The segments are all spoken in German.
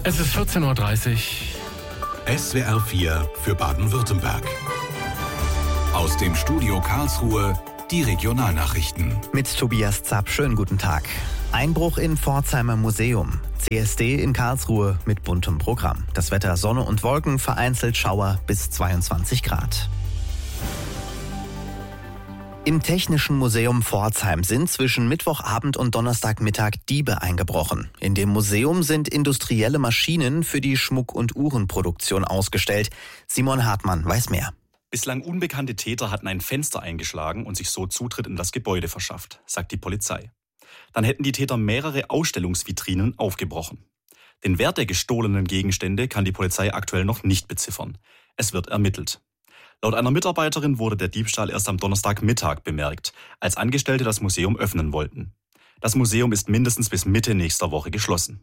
Es ist 14.30 Uhr. SWR 4 für Baden-Württemberg. Aus dem Studio Karlsruhe die Regionalnachrichten. Mit Tobias Zapp, schönen guten Tag. Einbruch in Pforzheimer Museum. CSD in Karlsruhe mit buntem Programm. Das Wetter Sonne und Wolken, vereinzelt Schauer bis 22 Grad. Im Technischen Museum Pforzheim sind zwischen Mittwochabend und Donnerstagmittag Diebe eingebrochen. In dem Museum sind industrielle Maschinen für die Schmuck- und Uhrenproduktion ausgestellt. Simon Hartmann weiß mehr. Bislang unbekannte Täter hatten ein Fenster eingeschlagen und sich so Zutritt in das Gebäude verschafft, sagt die Polizei. Dann hätten die Täter mehrere Ausstellungsvitrinen aufgebrochen. Den Wert der gestohlenen Gegenstände kann die Polizei aktuell noch nicht beziffern. Es wird ermittelt. Laut einer Mitarbeiterin wurde der Diebstahl erst am Donnerstagmittag bemerkt, als Angestellte das Museum öffnen wollten. Das Museum ist mindestens bis Mitte nächster Woche geschlossen.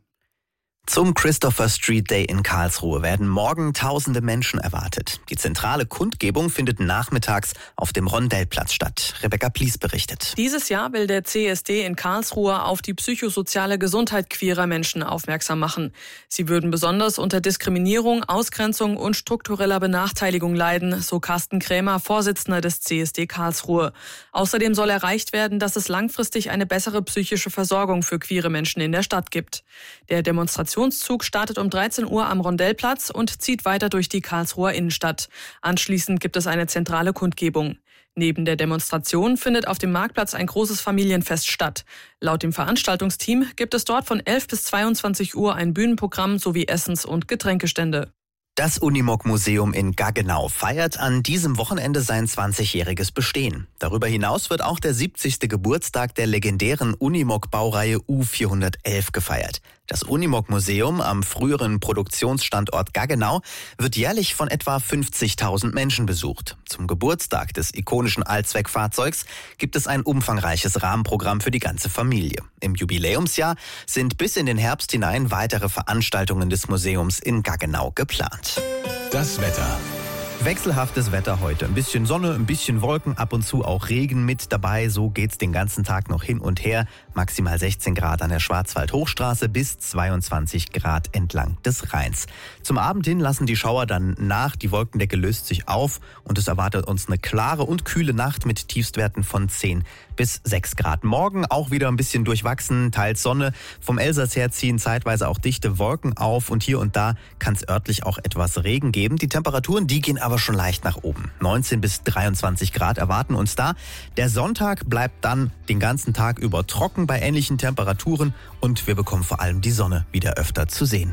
Zum Christopher Street Day in Karlsruhe werden morgen tausende Menschen erwartet. Die zentrale Kundgebung findet nachmittags auf dem Rondellplatz statt. Rebecca Plies berichtet. Dieses Jahr will der CSD in Karlsruhe auf die psychosoziale Gesundheit queerer Menschen aufmerksam machen. Sie würden besonders unter Diskriminierung, Ausgrenzung und struktureller Benachteiligung leiden, so Carsten Krämer, Vorsitzender des CSD Karlsruhe. Außerdem soll erreicht werden, dass es langfristig eine bessere psychische Versorgung für queere Menschen in der Stadt gibt. Der Demonstrationszug startet um 13 Uhr am Rondellplatz und zieht weiter durch die Karlsruher Innenstadt. Anschließend gibt es eine zentrale Kundgebung. Neben der Demonstration findet auf dem Marktplatz ein großes Familienfest statt. Laut dem Veranstaltungsteam gibt es dort von 11 bis 22 Uhr ein Bühnenprogramm sowie Essens- und Getränkestände. Das Unimog-Museum in Gaggenau feiert an diesem Wochenende sein 20-jähriges Bestehen. Darüber hinaus wird auch der 70. Geburtstag der legendären Unimog-Baureihe U411 gefeiert. Das Unimog-Museum am früheren Produktionsstandort Gaggenau wird jährlich von etwa 50.000 Menschen besucht. Zum Geburtstag des ikonischen Allzweckfahrzeugs gibt es ein umfangreiches Rahmenprogramm für die ganze Familie. Im Jubiläumsjahr sind bis in den Herbst hinein weitere Veranstaltungen des Museums in Gaggenau geplant. Das Wetter. Wechselhaftes Wetter heute. Ein bisschen Sonne, ein bisschen Wolken, ab und zu auch Regen mit dabei. So geht's den ganzen Tag noch hin und her. Maximal 16 Grad an der Schwarzwald-Hochstraße bis 22 Grad entlang des Rheins. Zum Abend hin lassen die Schauer dann nach. Die Wolkendecke löst sich auf und es erwartet uns eine klare und kühle Nacht mit Tiefstwerten von 10 bis 6 Grad. Morgen auch wieder ein bisschen durchwachsen, teils Sonne. Vom Elsass her ziehen zeitweise auch dichte Wolken auf und hier und da kann es örtlich auch etwas Regen geben. Die Temperaturen, die gehen aber schon leicht nach oben. 19 bis 23 Grad erwarten uns da. Der Sonntag bleibt dann den ganzen Tag über trocken bei ähnlichen Temperaturen und wir bekommen vor allem die Sonne wieder öfter zu sehen.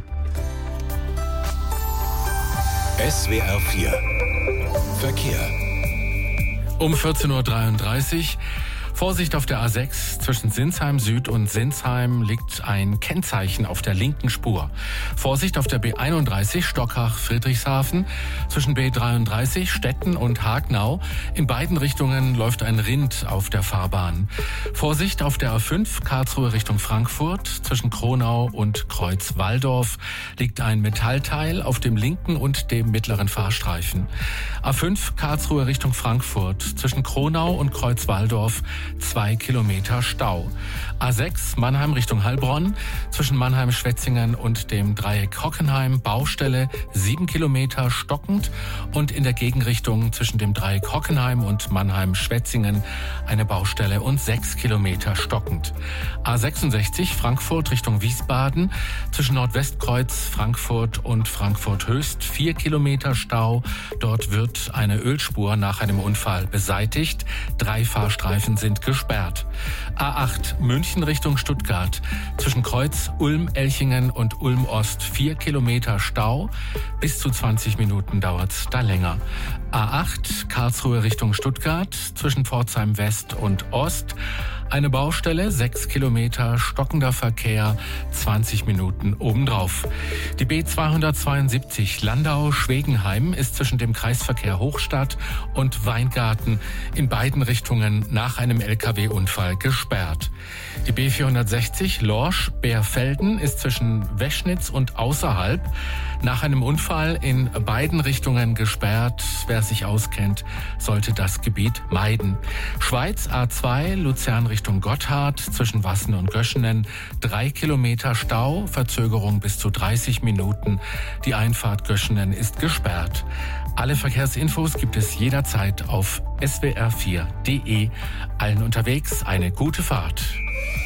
SWR 4 Verkehr. Um 14.33 Uhr. Vorsicht auf der A6 zwischen Sinsheim Süd und Sinsheim liegt ein Kennzeichen auf der linken Spur. Vorsicht auf der B31 Stockach-Friedrichshafen zwischen B33 Stetten und Hagnau. In beiden Richtungen läuft ein Rind auf der Fahrbahn. Vorsicht auf der A5 Karlsruhe Richtung Frankfurt zwischen Kronau und Kreuz-Walldorf liegt ein Metallteil auf dem linken und dem mittleren Fahrstreifen. A5 Karlsruhe Richtung Frankfurt zwischen Kronau und Kreuz-Walldorf 2 Kilometer Stau. A6 Mannheim Richtung Heilbronn zwischen Mannheim-Schwetzingen und dem Dreieck Hockenheim Baustelle 7 Kilometer stockend und in der Gegenrichtung zwischen dem Dreieck Hockenheim und Mannheim-Schwetzingen eine Baustelle und 6 Kilometer stockend. A66 Frankfurt Richtung Wiesbaden zwischen Nordwestkreuz Frankfurt und Frankfurt Höchst 4 Kilometer Stau. Dort wird eine Ölspur nach einem Unfall beseitigt. 3 Fahrstreifen sind gesperrt. A8 München Richtung Stuttgart zwischen Kreuz Ulm-Elchingen und Ulm-Ost 4 Kilometer Stau. Bis zu 20 Minuten dauert's da länger. A8 Karlsruhe Richtung Stuttgart zwischen Pforzheim West und Ost. Eine Baustelle, 6 Kilometer, stockender Verkehr, 20 Minuten obendrauf. Die B272 Landau-Schwegenheim ist zwischen dem Kreisverkehr Hochstadt und Weingarten in beiden Richtungen nach einem LKW-Unfall gesperrt. Die B460 Lorsch-Beerfelden ist zwischen Weschnitz und außerhalb nach einem Unfall in beiden Richtungen gesperrt. Wer sich auskennt, sollte das Gebiet meiden. Schweiz A2, Luzern Richtung Gotthard, zwischen Wassen und Göschenen, 3 Kilometer Stau, Verzögerung bis zu 30 Minuten. Die Einfahrt Göschenen ist gesperrt. Alle Verkehrsinfos gibt es jederzeit auf swr4.de. Allen unterwegs eine gute Fahrt.